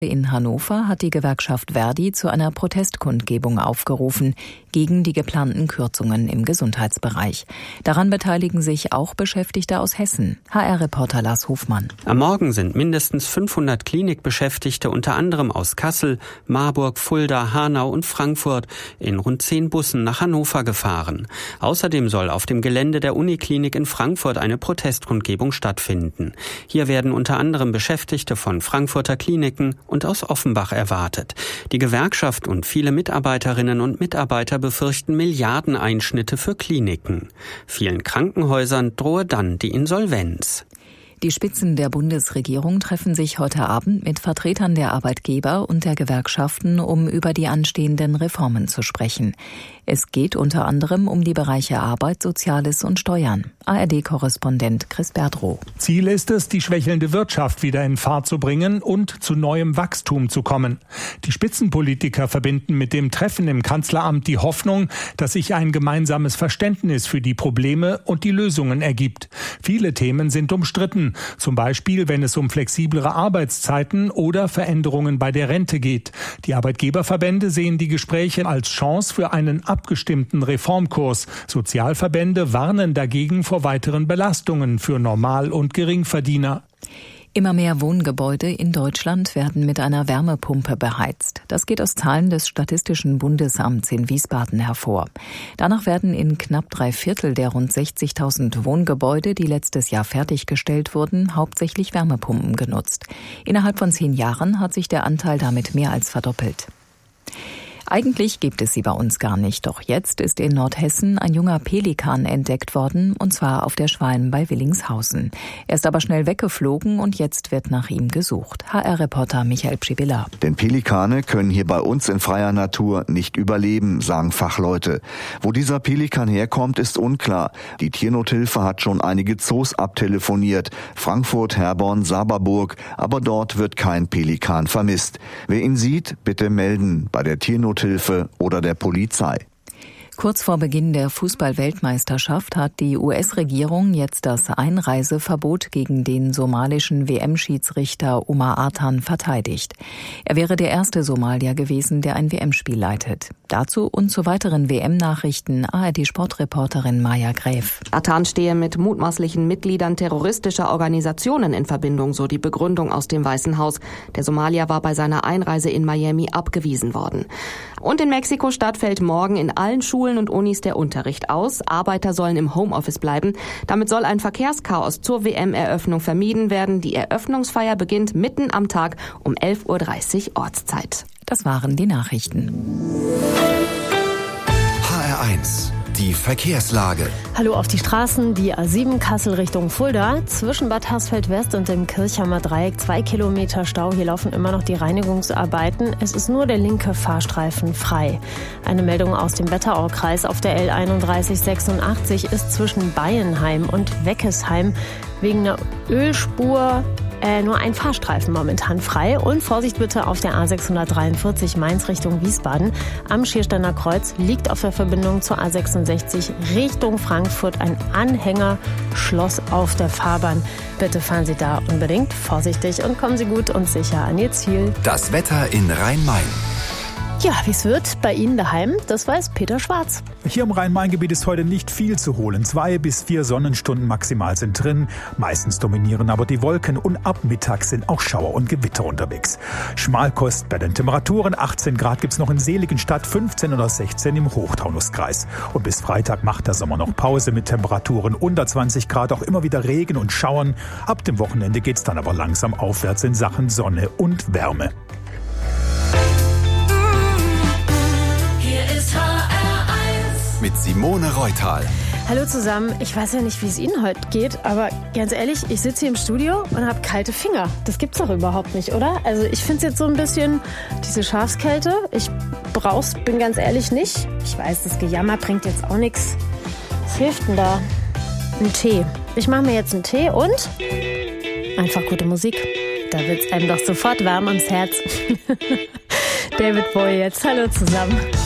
In Hannover hat die Gewerkschaft Verdi zu einer Protestkundgebung aufgerufen gegen die geplanten Kürzungen im Gesundheitsbereich. Daran beteiligen sich auch Beschäftigte aus Hessen. HR-Reporter Lars Hofmann. Am Morgen sind mindestens 500 Klinikbeschäftigte, unter anderem aus Kassel, Marburg, Fulda, Hanau und Frankfurt, in rund 10 Bussen nach Hannover gefahren. Außerdem soll auf dem Gelände der Uniklinik in Frankfurt eine Protestkundgebung stattfinden. Hier werden unter anderem Beschäftigte von Frankfurter Kliniken und aus Offenbach erwartet. Die Gewerkschaft und viele Mitarbeiterinnen und Mitarbeiter befürchten Milliardeneinschnitte für Kliniken. Vielen Krankenhäusern drohe dann die Insolvenz. Die Spitzen der Bundesregierung treffen sich heute Abend mit Vertretern der Arbeitgeber und der Gewerkschaften, um über die anstehenden Reformen zu sprechen. Es geht unter anderem um die Bereiche Arbeit, Soziales und Steuern. ARD-Korrespondent Chris Berdrow. Ziel ist es, die schwächelnde Wirtschaft wieder in Fahrt zu bringen und zu neuem Wachstum zu kommen. Die Spitzenpolitiker verbinden mit dem Treffen im Kanzleramt die Hoffnung, dass sich ein gemeinsames Verständnis für die Probleme und die Lösungen ergibt. Viele Themen sind umstritten, zum Beispiel wenn es um flexiblere Arbeitszeiten oder Veränderungen bei der Rente geht. Die Arbeitgeberverbände sehen die Gespräche als Chance für einen abgestimmten Reformkurs. Sozialverbände warnen dagegen vor weiteren Belastungen für Normal- und Geringverdiener. Immer mehr Wohngebäude in Deutschland werden mit einer Wärmepumpe beheizt. Das geht aus Zahlen des Statistischen Bundesamts in Wiesbaden hervor. Danach werden in knapp 3/4 der rund 60.000 Wohngebäude, die letztes Jahr fertiggestellt wurden, hauptsächlich Wärmepumpen genutzt. Innerhalb von 10 Jahren hat sich der Anteil damit mehr als verdoppelt. Eigentlich gibt es sie bei uns gar nicht, doch jetzt ist in Nordhessen ein junger Pelikan entdeckt worden, und zwar auf der Schwalm bei Willingshausen. Er ist aber schnell weggeflogen und jetzt wird nach ihm gesucht. HR-Reporter Michael Pschibilla. Denn Pelikane können hier bei uns in freier Natur nicht überleben, sagen Fachleute. Wo dieser Pelikan herkommt, ist unklar. Die Tiernothilfe hat schon einige Zoos abtelefoniert. Frankfurt, Herborn, Saberburg. Aber dort wird kein Pelikan vermisst. Wer ihn sieht, bitte melden bei der Tiernothilfe oder der Polizei. Kurz vor Beginn der Fußball-Weltmeisterschaft hat die US-Regierung jetzt das Einreiseverbot gegen den somalischen WM-Schiedsrichter Omar Artan verteidigt. Er wäre der erste Somalier gewesen, der ein WM-Spiel leitet. Dazu und zu weiteren WM-Nachrichten ARD-Sportreporterin Maja Gräf. Artan stehe mit mutmaßlichen Mitgliedern terroristischer Organisationen in Verbindung, so die Begründung aus dem Weißen Haus. Der Somalier war bei seiner Einreise in Miami abgewiesen worden. Und in Mexiko-Stadt fällt morgen in allen Schulen und Unis der Unterricht aus. Arbeiter sollen im Homeoffice bleiben. Damit soll ein Verkehrschaos zur WM-Eröffnung vermieden werden. Die Eröffnungsfeier beginnt mitten am Tag um 11.30 Uhr Ortszeit. Das waren die Nachrichten. HR1, die Verkehrslage. Hallo auf die Straßen, die A7 Kassel Richtung Fulda. Zwischen Bad Hersfeld West und dem Kirchhammer Dreieck 2 Kilometer Stau. Hier laufen immer noch die Reinigungsarbeiten. Es ist nur der linke Fahrstreifen frei. Eine Meldung aus dem Wetteraukreis auf der L3186 ist zwischen Baienheim und Weckesheim wegen einer Ölspur nur ein Fahrstreifen momentan frei. Und Vorsicht bitte auf der A643 Mainz Richtung Wiesbaden. Am Schiersteiner Kreuz liegt auf der Verbindung zur A66 Richtung Frankfurt ein Anhängerschloss auf der Fahrbahn. Bitte fahren Sie da unbedingt vorsichtig und kommen Sie gut und sicher an Ihr Ziel. Das Wetter in Rhein-Main. Ja, wie es wird bei Ihnen daheim, das weiß Peter Schwarz. Hier im Rhein-Main-Gebiet ist heute nicht viel zu holen. 2 bis 4 Sonnenstunden maximal sind drin. Meistens dominieren aber die Wolken und ab Mittag sind auch Schauer und Gewitter unterwegs. Schmalkost bei den Temperaturen. 18 Grad gibt's noch in Seligenstadt, 15 oder 16 im Hochtaunuskreis. Und bis Freitag macht der Sommer noch Pause mit Temperaturen unter 20 Grad, auch immer wieder Regen und Schauern. Ab dem Wochenende geht's dann aber langsam aufwärts in Sachen Sonne und Wärme. Mit Simone Reutal. Hallo zusammen, ich weiß ja nicht, wie es Ihnen heute geht, aber ganz ehrlich, ich sitze hier im Studio und habe kalte Finger. Das gibt's doch überhaupt nicht, oder? Also ich finde es jetzt so ein bisschen, diese Schafskälte, ich brauch's, bin ganz ehrlich, nicht. Ich weiß, das Gejammer bringt jetzt auch nichts. Was hilft denn da? Ein Tee. Ich mache mir jetzt einen Tee und einfach gute Musik. Da wird's einem doch sofort warm ums Herz. David Bowie jetzt, hallo zusammen.